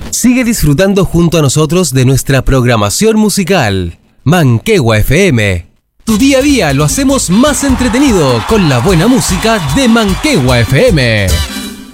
Sigue disfrutando junto a nosotros de nuestra programación musical. Manquehue FM. Tu día a día lo hacemos más entretenido con la buena música de Manquehue FM.